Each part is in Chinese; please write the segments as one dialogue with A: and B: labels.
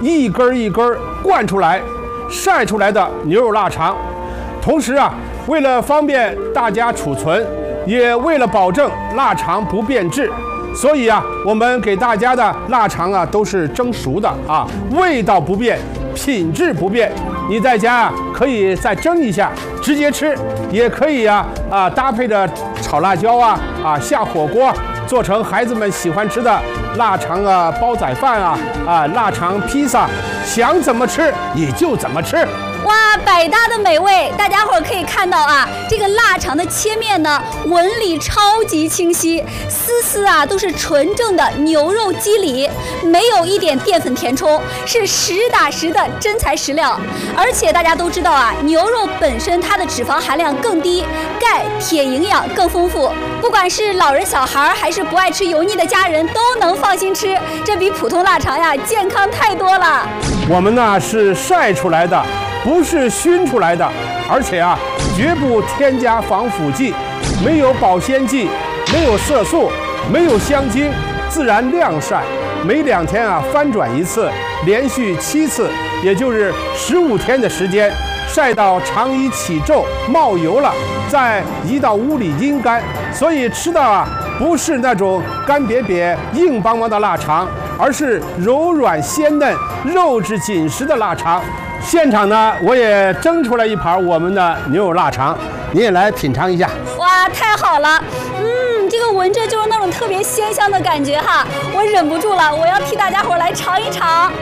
A: 一根一根灌出来、晒出来的牛肉腊肠。同时啊，为了方便大家储存，也为了保证腊肠不变质，所以啊，我们给大家的腊肠啊都是蒸熟的啊，味道不变，品质不变。你在家啊可以再蒸一下，直接吃，也可以搭配着炒辣椒下火锅，做成孩子们喜欢吃的腊肠煲仔饭腊肠披萨，想怎么吃你就怎么吃。
B: 哇，百搭的美味！大家伙可以看到啊，这个腊肠的切面呢，纹理超级清晰，丝丝都是纯正的牛肉肌理，没有一点淀粉填充，是实打实的真材实料。而且大家都知道啊，牛肉本身它的脂肪含量更低，钙、铁营养更丰富，不管是老人小孩还是不爱吃油腻的家人，都能放心吃。这比普通腊肠呀健康太多了。
A: 我们呢是晒出来的，不是熏出来的，而且绝不添加防腐剂，没有保鲜剂，没有色素，没有香精，自然晾晒，每2天翻转一次，连续7次，也就是15天的时间，晒到肠衣起皱冒油了，再移到屋里阴干。所以吃的不是那种干瘪瘪硬邦邦的腊肠，而是柔软鲜嫩、肉质紧实的腊肠。现场呢，我也蒸出来一盘我们的牛肉腊肠，你也来品尝一下。
B: 哇，太好了！这个闻着就是那种特别鲜香的感觉哈，我忍不住了，我要替大家伙来尝一尝。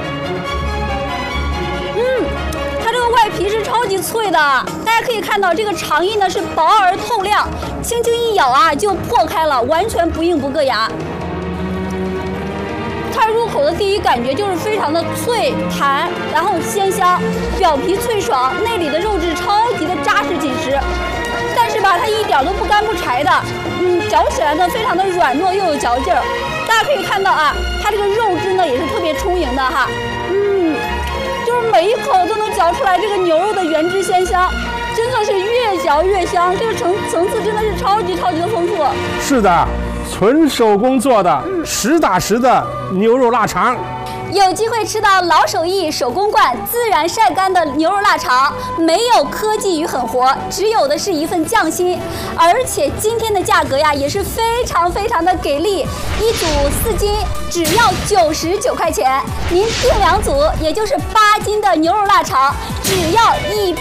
B: 它这个外皮是超级脆的，大家可以看到这个肠衣呢是薄而透亮，轻轻一咬就破开了，完全不硬不硌牙。它入口的第一感觉就是非常的脆弹，然后鲜香，表皮脆爽，内里的肉质超级的扎实紧实。但是吧，它一点都不干不柴的，嚼起来呢非常的软糯又有嚼劲儿。大家可以看到它这个肉质呢也是特别充盈的哈，就是每一口都能嚼出来这个牛肉的原汁鲜香，真的是越嚼越香，这个层次真的是超级的丰富。
A: 是的，纯手工做的，实打实的牛肉腊肠。
B: 有机会吃到老手艺手工灌自然晒干的牛肉腊肠，没有科技与狠活，只有的是一份匠心。而且今天的价格呀也是非常的给力，一组4斤只要99块钱，您订2组，也就是8斤的牛肉腊肠，只要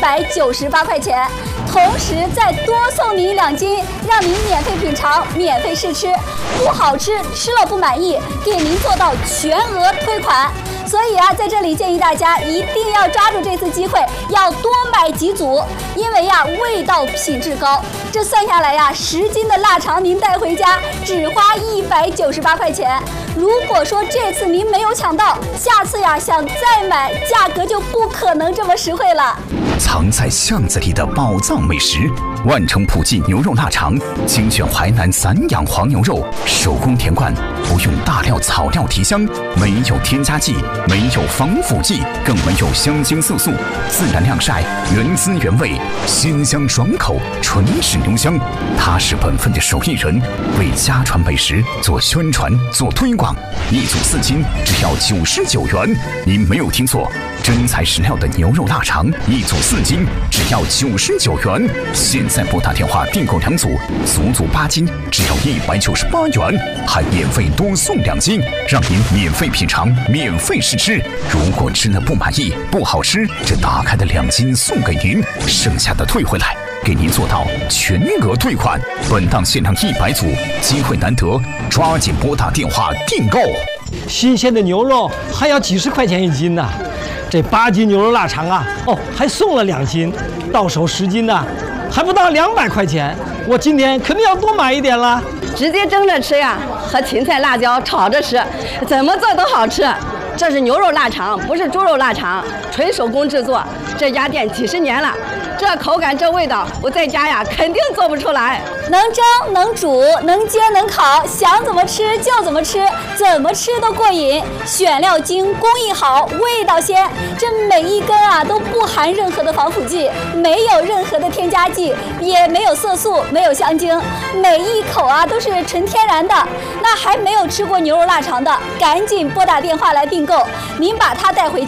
B: 198块钱。同时再多送您2斤，让您免费品尝、免费试吃，不好吃吃了不满意，给您做到全额退款。所以在这里建议大家一定要抓住这次机会，要多买几组，因为味道品质高。这算下来10斤的腊肠您带回家只花198块钱。如果说这次您没有抢到，下次想再买，价格就不可能这么实惠了。
C: 藏在巷子里的宝藏美食，万城普记牛肉腊肠，精选淮南散养黄牛肉，手工填灌，不用大料草料提香，没有添加剂，没有防腐剂，更没有香精色素，自然晾晒，原汁原味，鲜香爽口，纯是牛香。他是本分的手艺人，为家传美食做宣传做推广。一组4斤只要99元，您没有听错，真材实料的牛肉腊肠，一组4斤只要99元。现在拨打电话订购2组，足足8斤只要198元，还免费多送2斤，让您免费品尝、免费试吃。如果吃了不满意、不好吃，这打开的2斤送给您，剩下的退回来，给您做到全额退款。本档限量100组，机会难得，抓紧拨打电话订购。
D: 新鲜的牛肉还要几十块钱1斤呢，这8斤牛肉腊肠还送了2斤，到手10斤呢，还不到200块钱。我今天肯定要多买一点了。
E: 直接蒸着吃呀，和芹菜、辣椒炒着吃，怎么做都好吃。这是牛肉腊肠，不是猪肉腊肠，纯手工制作。这家店几10年了，这口感这味道，我在家肯定做不出来。
B: 能蒸能煮能煎能烤，想怎么吃就怎么吃，怎么吃都过瘾。选料精，工艺好，味道鲜。这每一根都不含任何的防腐剂，没有任何的添加剂，也没有色素，没有香精，每一口都是纯天然的。那还没有吃过牛肉腊肠的，赶紧拨打电话来订购，您把它带回家。